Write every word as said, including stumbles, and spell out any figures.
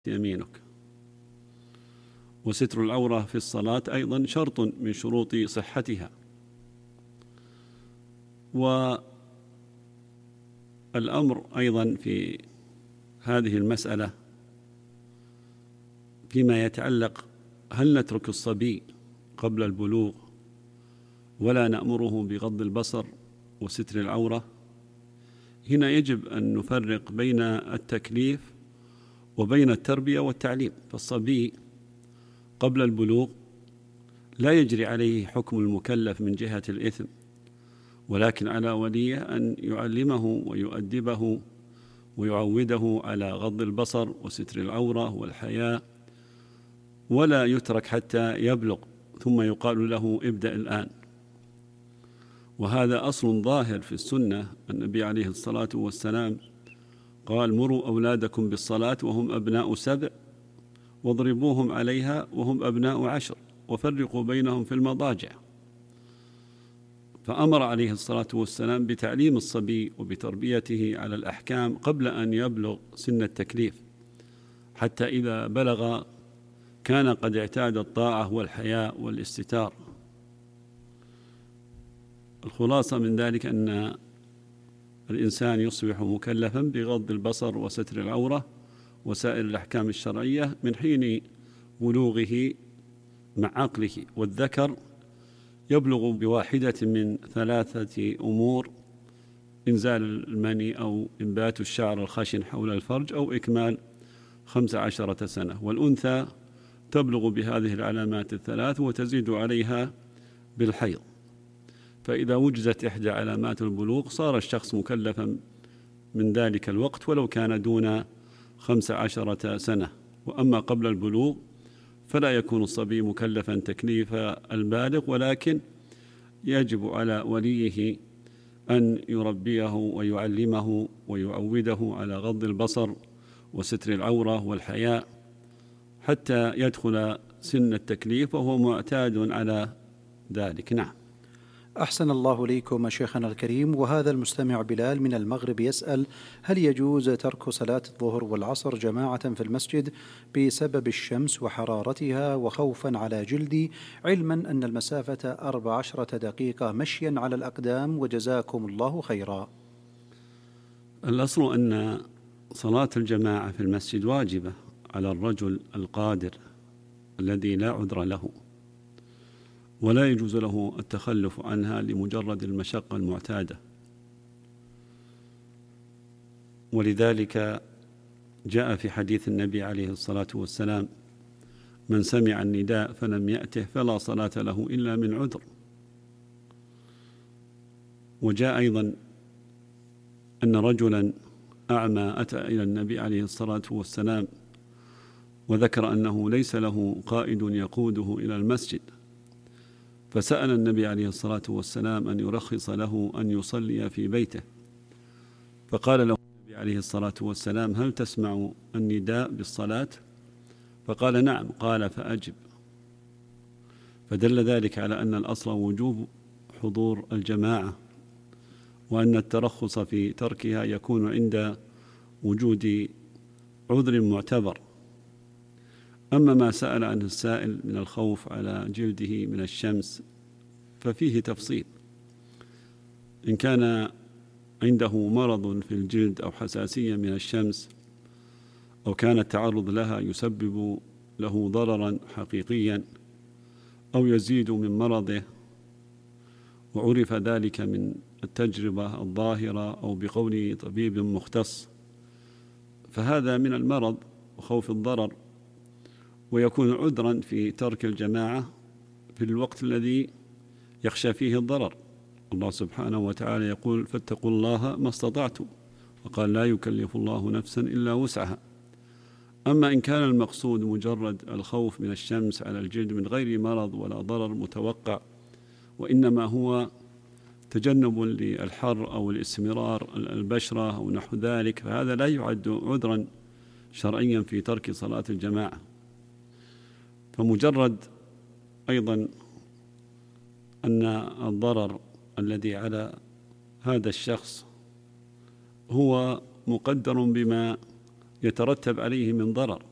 يمينك. وستر العورة في الصلاة أيضا شرط من شروط صحتها. والأمر أيضا في هذه المسألة فيما يتعلق هل نترك الصبي قبل البلوغ ولا نأمره بغض البصر وستر العورة؟ هنا يجب أن نفرق بين التكليف وبين التربية والتعليم. فالصبي قبل البلوغ لا يجري عليه حكم المكلف من جهة الإثم، ولكن على وليه أن يعلمه ويؤدبه ويعوده على غض البصر وستر العورة والحياء، ولا يترك حتى يبلغ ثم يقال له ابدأ الآن. وهذا أصل ظاهر في السنة. النبي عليه الصلاة والسلام قال: مروا أولادكم بالصلاة وهم أبناء سبع واضربوهم عليها وهم أبناء عشر وفرقوا بينهم في المضاجع. فأمر عليه الصلاة والسلام بتعليم الصبي وبتربيته على الأحكام قبل أن يبلغ سن التكليف، حتى إذا بلغ كان قد اعتاد الطاعة والحياء والاستتار. الخلاصة من ذلك أن الإنسان يصبح مكلفا بغض البصر وستر العورة وسائر الأحكام الشرعية من حين بلوغه مع عقله. والذكر يبلغ بواحدة من ثلاثة أمور: إنزال المني أو إنبات الشعر الخشن حول الفرج أو إكمال خمس عشرة سنة. والأنثى تبلغ بهذه العلامات الثلاث وتزيد عليها بالحيض. فإذا وجدت إحدى علامات البلوغ صار الشخص مكلفا من ذلك الوقت ولو كان دون خمس عشرة سنة. وأما قبل البلوغ فلا يكون الصبي مكلفا تكليف البالغ، ولكن يجب على وليه أن يربيه ويعلمه ويعوده على غض البصر وستر العورة والحياء حتى يدخل سن التكليف وهو معتاد على ذلك. نعم. أحسن الله إليكم شيخنا الكريم. وهذا المستمع بلال من المغرب يسأل: هل يجوز ترك صلاة الظهر والعصر جماعة في المسجد بسبب الشمس وحرارتها وخوفا على جلدي، علما أن المسافة أربع عشرة دقيقة مشيا على الأقدام، وجزاكم الله خيرا؟ الأصل أن صلاة الجماعة في المسجد واجبة على الرجل القادر الذي لا عذر له، ولا يجوز له التخلف عنها لمجرد المشقة المعتادة. ولذلك جاء في حديث النبي عليه الصلاة والسلام: من سمع النداء فلم يأته فلا صلاة له إلا من عذر. وجاء أيضا أن رجلا أعمى أتى إلى النبي عليه الصلاة والسلام وذكر أنه ليس له قائد يقوده إلى المسجد، فسأل النبي عليه الصلاة والسلام أن يرخص له أن يصلي في بيته. فقال له النبي عليه الصلاة والسلام: هل تسمع النداء بالصلاة؟ فقال: نعم. قال: فأجب. فدل ذلك على أن الأصل وجوب حضور الجماعة، وأن الترخص في تركها يكون عند وجود عذر معتبر. أما ما سأل عنه السائل من الخوف على جلده من الشمس ففيه تفصيل. إن كان عنده مرض في الجلد أو حساسية من الشمس أو كان التعرض لها يسبب له ضررا حقيقيا أو يزيد من مرضه، وعرف ذلك من التجربة الظاهرة أو بقول طبيب مختص، فهذا من المرض وخوف الضرر، ويكون عذرا في ترك الجماعة في الوقت الذي يخشى فيه الضرر. الله سبحانه وتعالى يقول: فاتقوا الله ما استطعتم، وقال: لا يكلف الله نفسا إلا وسعها. أما إن كان المقصود مجرد الخوف من الشمس على الجلد من غير مرض ولا ضرر متوقع، وإنما هو تجنب للحر أو الاستمرار البشرة أو نحو ذلك، فهذا لا يعد عذرا شرعيا في ترك صلاة الجماعة. فمجرد أيضا أن الضرر الذي على هذا الشخص هو مقدر بما يترتب عليه من ضرر،